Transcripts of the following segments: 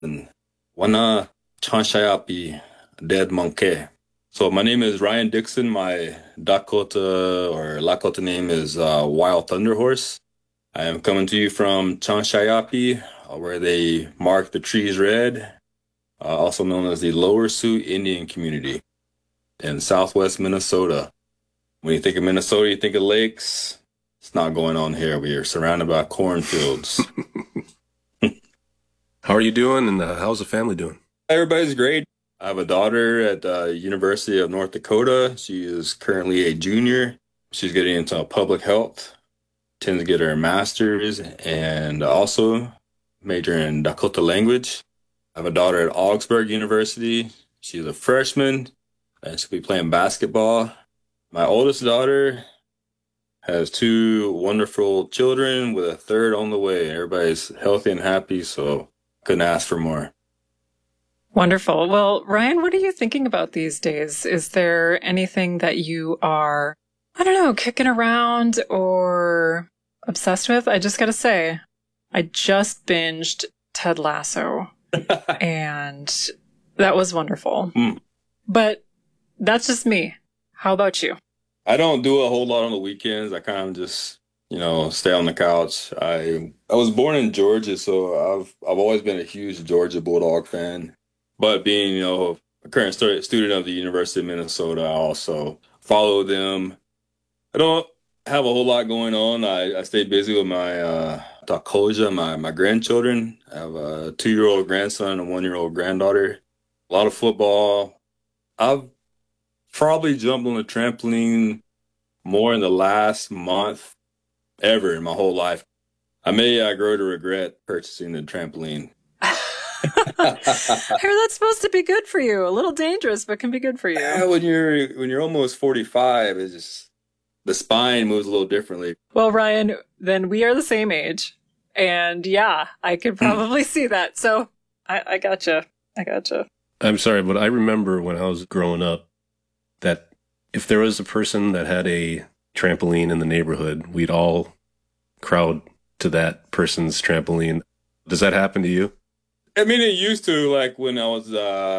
and Wana Chanshayapi Dead Monkey. So my name is Ryan Dixon. My Dakota or Lakota name is Wild Thunder Horse. I am coming to you from Chanshayapi, where they mark the trees red, also known as the Lower Sioux Indian Community in southwest Minnesota. When you think of Minnesota, you think of lakes. It's not going on here. We are surrounded by cornfields. How are you doing, and how's the family doing? Everybody's great. I have a daughter at the University of North Dakota. She is currently a junior. She's getting into public health, tends to get her master's, and also major in Dakota language. I have a daughter at Augsburg University. She's a freshman, and she'll be playing basketball. My oldest daughter has two wonderful children with a third on the way. Everybody's healthy and happy, so couldn't ask for more. Wonderful. Well, Ryan, what are you thinking about these days? Is there anything that you are, I don't know, kicking around or obsessed with? I just got to say, I just binged Ted Lasso, and that was wonderful. But that's just me. How about you? I don't do a whole lot on the weekends. I kind of just, stay on the couch. I was born in Georgia, so I've always been a huge Georgia Bulldog fan. But being, a current student of the University of Minnesota, I also follow them. I don't have a whole lot going on. I stay busy with my Dakoja, my grandchildren. I have a 2-year-old grandson and a 1-year-old granddaughter. A lot of football. I've probably jumped on the trampoline more in the last month ever in my whole life. I may grow to regret purchasing the trampoline. I hear that's supposed to be good for you. A little dangerous, but can be good for you. When you're almost 45, it's just the spine moves a little differently. Well, Ryan, then we are the same age, and yeah, I could probably see that. So I gotcha. I'm sorry, but I remember when I was growing up that if there was a person that had a trampoline in the neighborhood, we'd all crowd to that person's trampoline. Does that happen to you? I mean, it used to, like when I was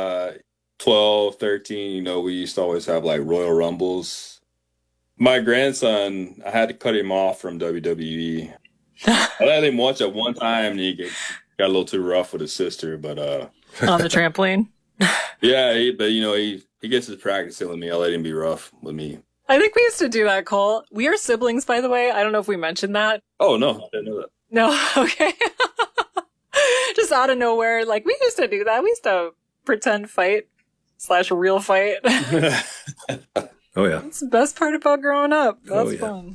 12, 13, we used to always have like Royal Rumbles. My grandson, I had to cut him off from WWE. I let him watch it one time and he got a little too rough with his sister, but on the trampoline. Yeah, but he gets his practice in with me. I let him be rough with me. I think we used to do that, Cole. We are siblings, by the way. I don't know if we mentioned that. Oh, no, I didn't know that. No, okay. Just out of nowhere. Like, we used to do that. We used to pretend fight / real fight. Oh, yeah. That's the best part about growing up. That's fun.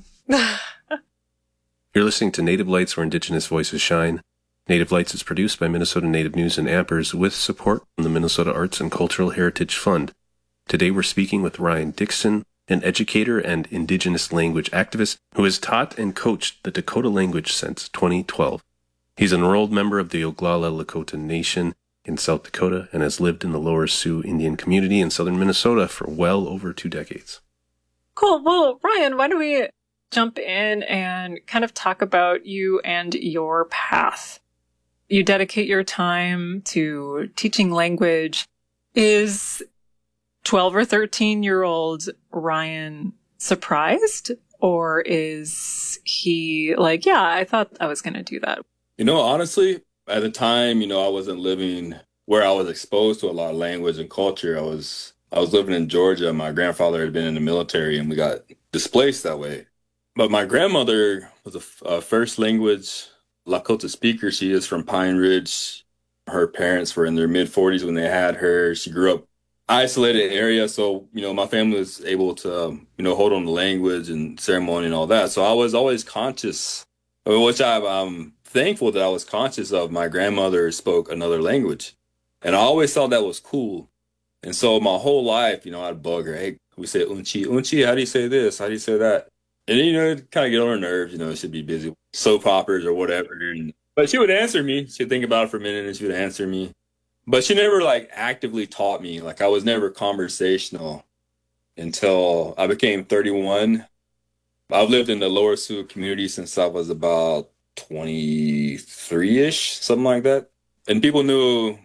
You're listening to Native Lights, where Indigenous voices shine. Native Lights is produced by Minnesota Native News and Ampers with support from the Minnesota Arts and Cultural Heritage Fund. Today we're speaking with Ryan Dixon, an educator and Indigenous language activist who has taught and coached the Dakota language since 2012. He's an enrolled member of the Oglala Lakota Nation in South Dakota and has lived in the Lower Sioux Indian community in southern Minnesota for well over 2 decades. Cool. Well, Ryan, why don't we jump in and kind of talk about you and your path? You dedicate your time to teaching language. Is 12 or 13-year-old Ryan surprised? Or is he like, yeah, I thought I was going to do that? Honestly, at the time, I wasn't living where I was exposed to a lot of language and culture. I was living in Georgia. My grandfather had been in the military and we got displaced that way. But my grandmother was a first language Lakota speaker. She is from Pine Ridge. Her parents were in their mid-40s when they had her. She grew up isolated area. So, my family was able to, hold on to language and ceremony and all that. So I was always conscious, which I'm thankful that I was conscious of. My grandmother spoke another language. And I always thought that was cool. And so my whole life, I'd bug her. Hey, we say unchi. Unchi, how do you say this? How do you say that? And, it'd kind of get on her nerves, she'd be busy with soap operas or whatever. But she would answer me. She'd think about it for a minute and she would answer me. But she never, actively taught me. I was never conversational until I became 31. I've lived in the Lower Sioux community since I was about 23-ish, something like that. and people knew